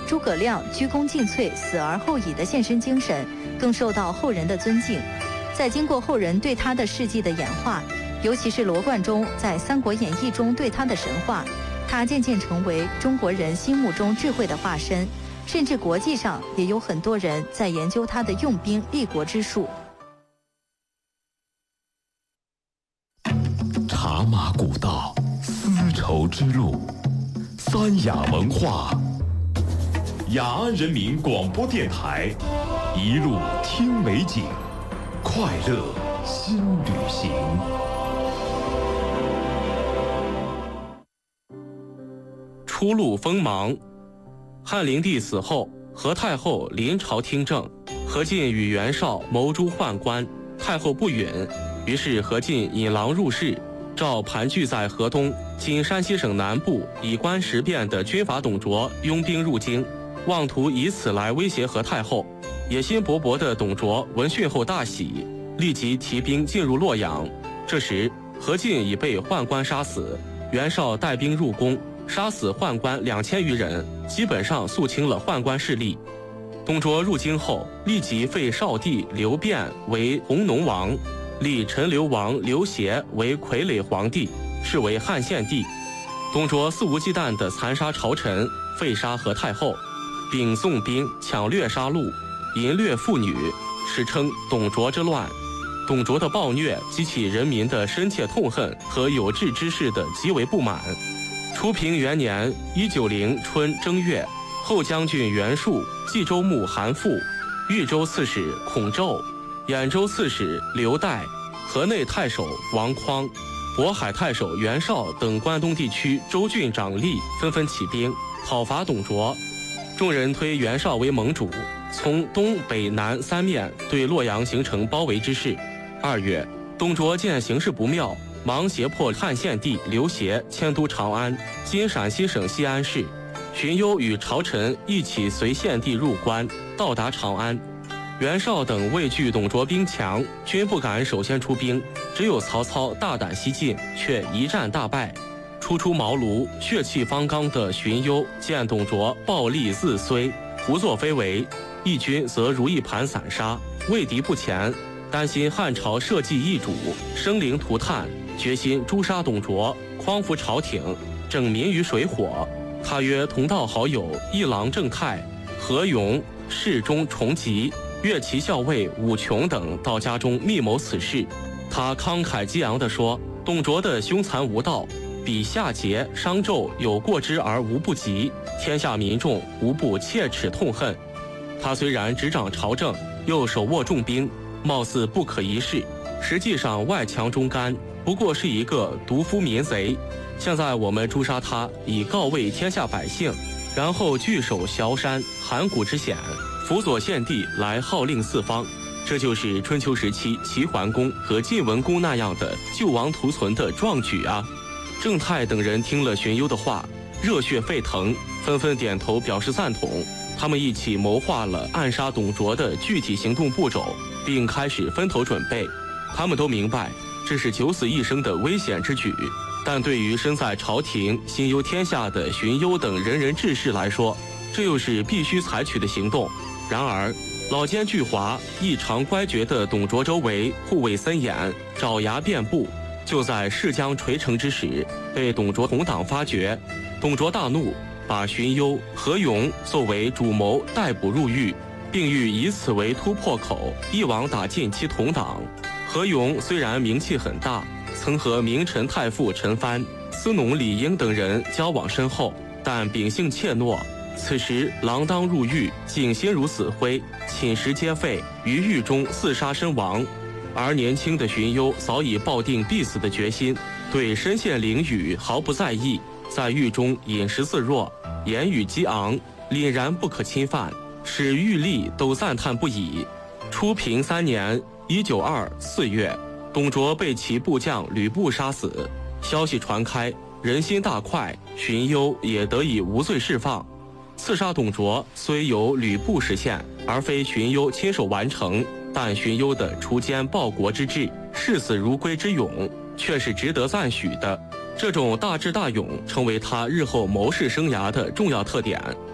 诸葛亮鞠躬尽瘁、死而后已的献身精神，更受到后人的尊敬。在经过后人对他的事迹的演化，尤其是罗贯中在《三国演义》中对他的神话，他渐渐成为中国人心目中智慧的化身，甚至国际上也有很多人在研究他的用兵立国之术。 茶马古道，丝绸之路，三雅文化，雅安人民广播电台，一路听美景，快乐新旅行。 初露锋芒。汉灵帝死后，何太后临朝听政，何进与袁绍谋诛宦官，太后不允，于是何进引狼入室，召盘踞在河东今山西省南部以官识变的军阀董卓拥兵入京，妄图以此来威胁何太后。野心勃勃的董卓闻讯后大喜，立即提兵进入洛阳。这时何进已被宦官杀死，袁绍带兵入宫，杀死宦官2000余人，基本上肃清了宦官势力。董卓入京后，立即废少帝刘辩为弘农王，立陈留王刘协为傀儡皇帝，是为汉献帝。董卓肆无忌惮地残杀朝臣，废杀何太后，并纵兵抢掠杀戮，淫掠妇女，史称董卓之乱。董卓的暴虐激起人民的深切痛恨和有志之士的极为不满。初平元年190春正月，后将军袁术、冀州牧韩馥、豫州刺史孔宙、兖州刺史刘岱、河内太守王匡、渤海太守袁绍等关东地区州郡长吏纷纷起兵讨伐董卓。众人推袁绍为盟主，从东北南三面对洛阳形成包围之势。2月，董卓见形势不妙，忙胁迫汉献帝刘协迁都长安，今陕西省西安市。荀攸与朝臣一起随献帝入关，到达长安。袁绍等畏惧董卓兵强，均不敢首先出兵，只有曹操大胆西进，却一战大败。初出茅庐、血气方刚的荀攸见董卓暴力自摧，胡作非为，义军则如意盘散沙，畏敌不前，担心汉朝社稷易主，生灵涂炭，决心诛杀董卓，匡扶朝廷，拯民于水火。他约同道好友一郎郑泰、何勇、侍中重吉、乐骑校尉武琼等到家中密谋此事。他慷慨激昂地说，董卓的凶残无道，比夏桀、商纣有过之而无不及，天下民众无不切齿痛恨。他虽然执掌朝政，又手握重兵，貌似不可一世，实际上外强中干，不过是一个毒夫民贼。现在我们诛杀他，以告慰天下百姓，然后据守崤山、函谷之险，辅佐献帝来号令四方。这就是春秋时期齐桓公和晋文公那样的救亡图存的壮举啊！郑泰等人听了荀攸的话，热血沸腾，纷纷点头表示赞同。他们一起谋划了暗杀董卓的具体行动步骤，并开始分头准备。他们都明白这是九死一生的危险之举，但对于身在朝廷、心忧天下的荀攸等仁人志士来说，这又是必须采取的行动。然而，老奸巨猾、异常乖觉的董卓周围护卫森严，爪牙遍布。就在势将垂成之时，被董卓同党发觉。董卓大怒，把荀攸、何勇作为主谋逮捕入狱，并欲以此为突破口，一网打尽其同党。何勇虽然名气很大，曾和名臣太傅陈蕃、司农李英等人交往深厚，但秉性怯懦。此时锒铛入狱，竟心如死灰，寝食皆废，于狱中自杀身亡。而年轻的荀攸早已抱定必死的决心，对身陷囹圄毫不在意，在狱中饮食自若，言语激昂，凛然不可侵犯，使狱吏都赞叹不已。初平3年192 4月，董卓被其部将吕布杀死。消息传开，人心大快，荀攸也得以无罪释放。刺杀董卓虽由吕布实现，而非荀攸亲手完成，但荀攸的除奸报国之志、视死如归之勇，却是值得赞许的。这种大智大勇成为他日后谋士生涯的重要特点。